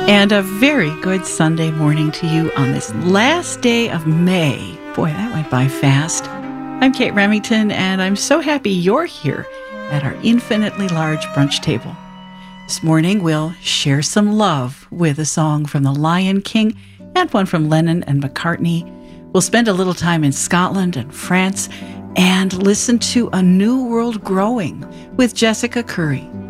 And a very good Sunday morning to you on this last day of May. Boy, that went by fast. I'm Kate Remington, and I'm so happy you're here at our infinitely large brunch table. This morning, we'll share some love with a song from The Lion King and one from Lennon and McCartney. We'll spend a little time in Scotland and France and listen to A New World Growing with Jessica Curry.